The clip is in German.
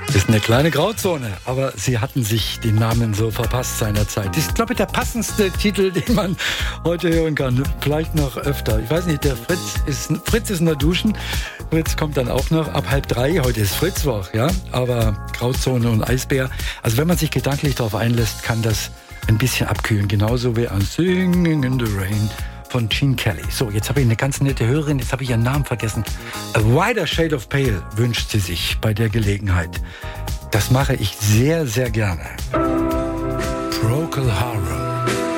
Ist eine kleine Grauzone, aber sie hatten sich den Namen so verpasst seinerzeit. Das ist, glaube ich, der passendste Titel, den man heute hören kann. Vielleicht noch öfter. Ich weiß nicht, der Fritz ist in der Duschen. Fritz kommt dann auch noch ab 2:30. Heute ist Fritzwoch, ja. Aber Grauzone und Eisbär. Also wenn man sich gedanklich darauf einlässt, kann das ein bisschen abkühlen. Genauso wie ein Singing in the Rain von Gene Kelly. So, jetzt habe ich eine ganz nette Hörerin, jetzt habe ich ihren Namen vergessen. A Wider Shade of Pale wünscht sie sich bei der Gelegenheit. Das mache ich sehr, sehr gerne. Procol Harum.